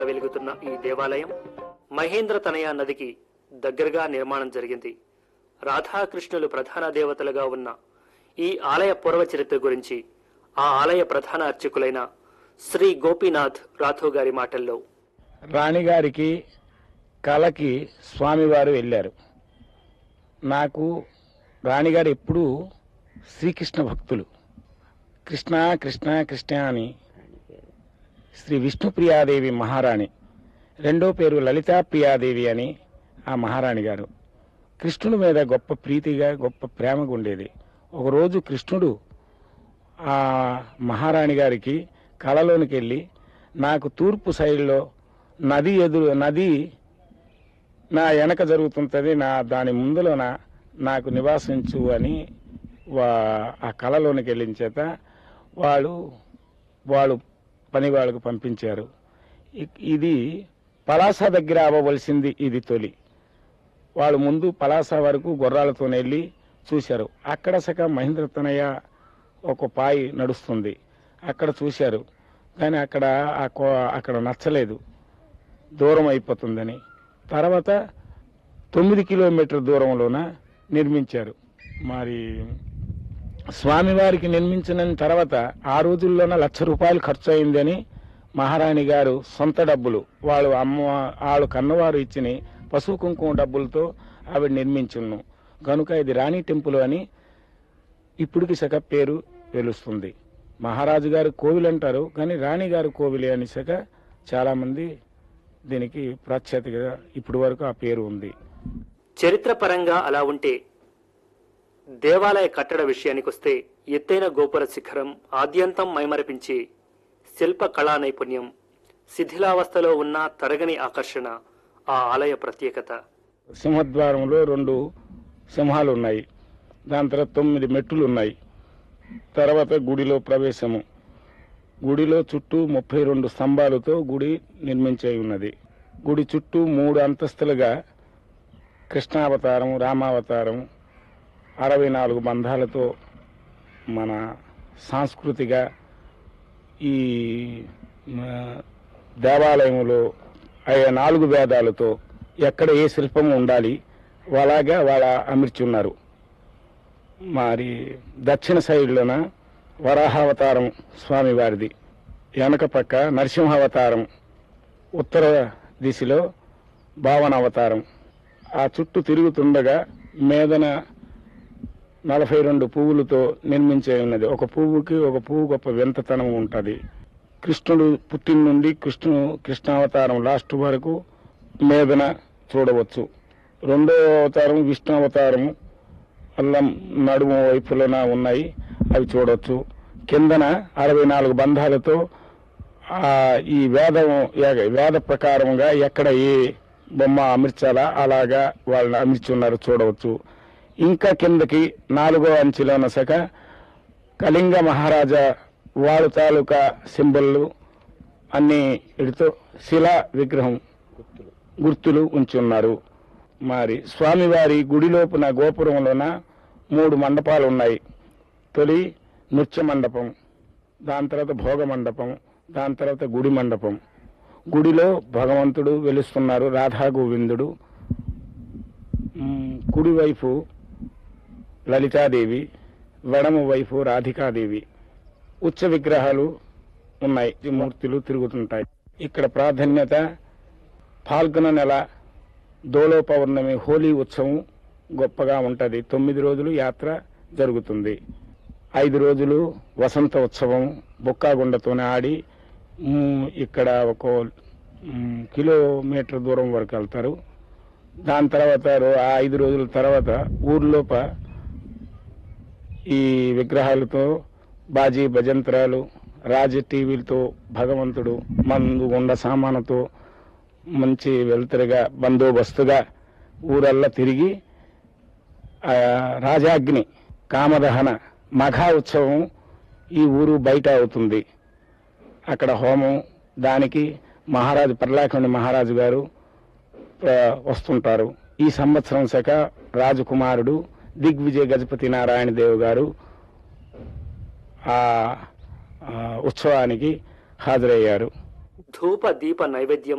వెలుగుతున్న ఈ దేవాలయం మహేంద్ర తనయ నదికి దగ్గరగా నిర్మాణం జరిగింది. రాధాకృష్ణులు ప్రధాన దేవతలుగా ఉన్న ఈ ఆలయ పూర్వ చరిత్ర గురించి ఆ ఆలయ ప్రధాన అర్చకులైన శ్రీ గోపీనాథ్ రాథోడ్ గారి మాటల్లో, రాణిగారికి కళకి స్వామివారు వెళ్ళారు. నాకు రాణిగారు ఎప్పుడూ శ్రీకృష్ణ భక్తులు. కృష్ణ కృష్ణ కృష్ణ అని శ్రీ విష్ణుప్రియాదేవి మహారాణి, రెండో పేరు లలితా ప్రియాదేవి అని ఆ మహారాణి గారు. కృష్ణుడి మీద గొప్ప ప్రీతిగా గొప్ప ప్రేమగా ఉండేది. ఒకరోజు కృష్ణుడు ఆ మహారాణి గారికి కళలోనికి వెళ్ళి, నాకు తూర్పు సైడ్లో నది నా వెనక జరుగుతుంటుంది, దాని ముందులోన నాకు నివాసించు అని ఆ కళలోనికి వెళ్ళిన చేత వాళ్ళు పని వాళ్ళకు పంపించారు. ఇది పలాస దగ్గర అవ్వవలసింది. ఇది తొలి వాళ్ళు ముందు పలాస వరకు గుర్రాలతో వెళ్ళి చూశారు. అక్కడ సగ మహేంద్ర తనయ ఒక పాయి నడుస్తుంది, అక్కడ చూశారు. కానీ అక్కడ నచ్చలేదు, దూరం అయిపోతుందని. తర్వాత 9 కిలోమీటర్ దూరంలోన నిర్మించారు. మరి స్వామివారికి నిర్మించిన తర్వాత ఆ రోజుల్లోన ₹1,00,000 ఖర్చు అయిందని మహారాణి గారు సొంత డబ్బులు, వాళ్ళు కన్నవారు ఇచ్చిన పసుపు కుంకుమ డబ్బులతో ఆవిడ నిర్మించును. కనుక ఇది రాణి టెంపుల్ అని ఇప్పటికి సగ పేరు వెలుస్తుంది. మహారాజు గారి కోవిల్ అంటారు, కానీ రాణి గారి కోవిలే అని సగ చాలా మంది దీనికి ప్రాఖ్యాతిగా ఇప్పటి వరకు ఆ పేరు ఉంది. చరిత్ర పరంగా అలా ఉంటే, దేవాలయ కట్టడ విషయానికొస్తే ఎత్తైన గోపుర శిఖరం, ఆద్యంతం మైమరిపించే శిల్ప కళా నైపుణ్యం, శిథిలావస్థలో ఉన్న తరగని ఆకర్షణ ఆ ఆలయ ప్రత్యేకత. సింహద్వారంలో 2 సింహాలు ఉన్నాయి, దాని తర్వాత 9 మెట్టులు ఉన్నాయి. తర్వాత గుడిలో ప్రవేశము. గుడిలో చుట్టూ 32 స్తంభాలతో గుడి నిర్మించే ఉన్నది. గుడి చుట్టూ 3 అంతస్తులుగా కృష్ణావతారం, రామావతారం, 64 బంధాలతో మన సాంస్కృతిక ఈ దేవాలయంలో 4 వేదాలతో ఎక్కడ ఏ శిల్పం ఉండాలి అలాగా వాళ్ళ అమర్చున్నారు. మరి దక్షిణ సైడ్లోన వరాహావతారం స్వామివారిది, వెనక పక్క నరసింహావతారం, ఉత్తర దిశలో భావనావతారం. ఆ చుట్టూ తిరుగుతుండగా మీదన 42 పువ్వులతో నిర్మించే ఉన్నది. ఒక పువ్వు గొప్ప వింతతనం ఉంటుంది. కృష్ణుడు పుట్టిన నుండి కృష్ణావతారం లాస్ట్ వరకు మీదన చూడవచ్చు. రెండో అవతారం విష్ణు అవతారం అల్లం నడుము వైపులోన ఉన్నాయి, అవి చూడవచ్చు. కిందన 64 బంధాలతో ఈ వేద ప్రకారంగా ఎక్కడ ఏ బొమ్మ అమర్చాలా అలాగా వాళ్ళని అమర్చున్నారు, చూడవచ్చు. ఇంకా కిందకి 4వ అంచెలోన సక కళింగ మహారాజా వాడు తాలూకా సింబళ్ళు అన్ని ఇడితో శిలా విగ్రహం గుర్తులు ఉంచున్నారు. మరి స్వామివారి గుడిలోపున గోపురంలోన 3 మండపాలు ఉన్నాయి. తొలి నృత్య మండపం, దాని తర్వాత భోగ మండపం, దాని తర్వాత గుడి మండపం. గుడిలో భగవంతుడు వెలుస్తున్నారు, రాధా గోవిందుడు. కుడివైపు లలితాదేవి, వెడమ వైపు రాధికాదేవి. ఉచ్చ విగ్రహాలు ఉన్నాయి, మూర్తులు తిరుగుతుంటాయి. ఇక్కడ ప్రాధాన్యత ఫాల్గుణ నెల దోలో పౌర్ణమి హోలీ ఉత్సవం గొప్పగా ఉంటుంది. 9 రోజులు యాత్ర జరుగుతుంది. 5 రోజులు వసంత ఉత్సవం బొక్కాగుండతోనే ఆడి ఇక్కడ 1 కిలోమీటర్ దూరం వరకు వెళ్తారు. దాని తర్వాత 5 రోజుల తర్వాత ఊర్లోప ఈ విగ్రహాలతో బాజీ భజంత్రాలు, రాజ టీవీలతో భగవంతుడు మందు గుండ సామానుతో మంచి వెలుతురుగా బందోబస్తుగా ఊరల్లా తిరిగి రాజాగ్ని కామదహన మఘా ఉత్సవం ఈ ఊరు బయట అవుతుంది. అక్కడ హోమం, దానికి మహారాజు పర్లాఖండి మహారాజు గారు వస్తుంటారు. ఈ సంవత్సరం శాఖ రాజకుమారుడు దిగ్విజయ గజపతి నారాయణ దేవ్ గారు ఆ ఉత్సవానికి హాజరయ్యారు. ధూప దీప నైవేద్యం